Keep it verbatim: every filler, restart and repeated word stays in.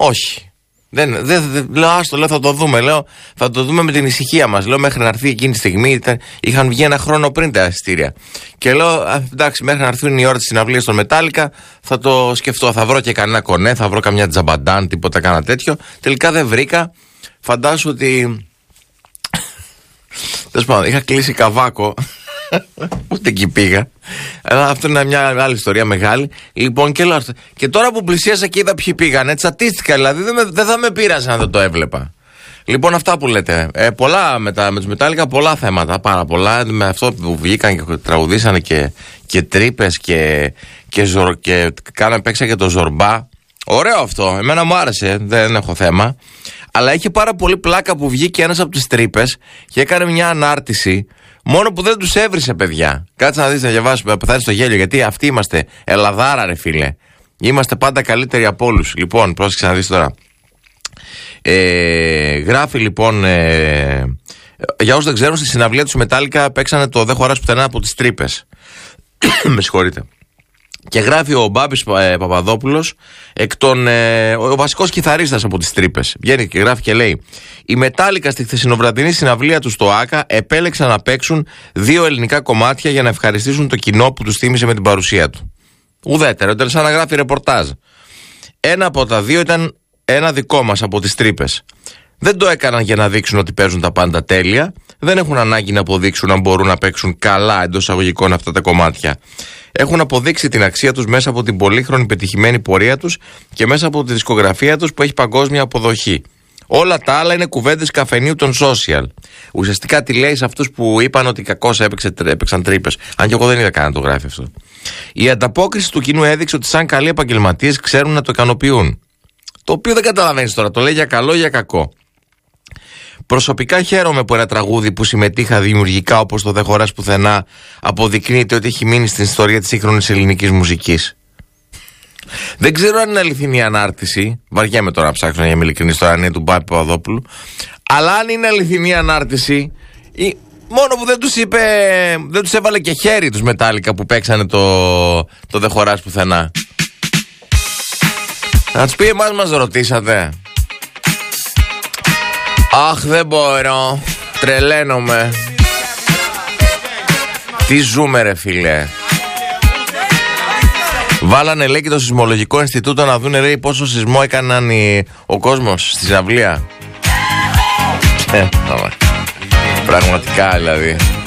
Όχι. Δεν, δεν, δεν, λέω, άστο, λέω, θα το δούμε. Λέω, θα το δούμε με την ησυχία μας. Λέω, μέχρι να έρθει εκείνη τη στιγμή. Ήταν, είχαν βγει ένα χρόνο πριν τα εισιτήρια. Και λέω, εντάξει, μέχρι να έρθουν οι ώρες της συναυλίας στον Μετάλλικα, θα το σκεφτώ. Θα βρω και κανένα κονέ, θα βρω καμιά τζαμπαντάν, τίποτα κάνα τέτοιο. Τελικά δεν βρήκα. Φαντάσου ότι. Τέλος πάντων, είχα κλείσει καβάκο. Ούτε εκεί πήγα. Αλλά αυτό είναι μια άλλη ιστορία μεγάλη. Λοιπόν, και, λέω, και τώρα που πλησίασα και είδα ποιοι πήγανε, τσατίστηκα δηλαδή. Δεν, με, δεν θα με πείραζε αν δεν το έβλεπα. Λοιπόν, αυτά που λέτε. Ε, πολλά με, τα, με τους Μετάλλικα, πολλά θέματα. Πάρα πολλά. Με αυτό που βγήκαν και τραγουδήσανε και, και τρύπες και, και, ζορ, και κάνανε, παίξα και το Ζορμπά. Ωραίο αυτό. Εμένα μου άρεσε. Δεν έχω θέμα. Αλλά είχε πάρα πολύ πλάκα που βγήκε ένας από τις τρύπες και έκανε μια ανάρτηση. Μόνο που δεν τους έβρισε, παιδιά. Κάτσε να δεις, να διαβάσουμε, να πεθάνεις στο γέλιο. Γιατί αυτοί είμαστε Ελλαδάρα, ρε φίλε. Είμαστε πάντα καλύτεροι από όλους. Λοιπόν, πρόσεξε να δεις τώρα. Ε, γράφει λοιπόν. Ε, για όσους δεν ξέρουν, στη συναυλία του Μετάλλικα παίξανε το Δεν χωράς πουθενά από τις τρύπες. Με συγχωρείτε. Και γράφει ο Μπάμπης ε, Παπαδόπουλος, εκ των, ε, ο βασικός κιθαρίστας από τις τρύπες. Βγαίνει και γράφει και λέει: η Μετάλλικα στη χθεσινοβραδινή συναυλία του στο ΆΚΑ επέλεξαν να παίξουν δύο ελληνικά κομμάτια για να ευχαριστήσουν το κοινό που τους θύμισε με την παρουσία του. Ουδέτερο, ήταν σαν να γράφει ρεπορτάζ. Ένα από τα δύο ήταν ένα δικό μας από τις τρύπες. Δεν το έκαναν για να δείξουν ότι παίζουν τα πάντα τέλεια. Δεν έχουν ανάγκη να αποδείξουν αν μπορούν να παίξουν καλά εντός εισαγωγικών αυτά τα κομμάτια. Έχουν αποδείξει την αξία τους μέσα από την πολύχρονη πετυχημένη πορεία τους και μέσα από τη δισκογραφία τους που έχει παγκόσμια αποδοχή. Όλα τα άλλα είναι κουβέντες καφενείου των social. Ουσιαστικά τι λέει σε αυτούς που είπαν ότι κακώς έπαιξε, έπαιξαν τρύπες. Αν και εγώ δεν είδα καν να το γράφει αυτό. Η ανταπόκριση του κοινού έδειξε ότι σαν καλοί επαγγελματίες ξέρουν να το ικανοποιούν. Το οποίο δεν καταλαβαίνεις τώρα, το λέει για καλό ή για κακό. Προσωπικά χαίρομαι που ένα τραγούδι που συμμετείχα δημιουργικά όπως το Δεν χωράς πουθενά αποδεικνύεται ότι έχει μείνει στην ιστορία της σύγχρονης ελληνικής μουσικής. Δεν ξέρω αν είναι αληθινή ανάρτηση. Βαριέμαι τώρα να ψάξω να είμαι ειλικρινής τώρα, αν είναι του Μπάπη Παπαδόπουλου. Αλλά αν είναι αληθινή ανάρτηση, ή, μόνο που δεν τους είπε, δεν τους έβαλε και χέρι τους Μετάλλικα που παίξανε το, το Δεν χωράς πουθενά. Να τους πει, εμάς μας ρωτήσατε. Αχ, δεν μπορώ. Τρελαίνομαι. Τι ζούμε, ρε φίλε. Βάλανε, λέει, και το Σεισμολογικό Ινστιτούτο να δούνε, λέει, πόσο σεισμό έκαναν οι, ο κόσμος στη συναυλία. Πραγματικά, δηλαδή.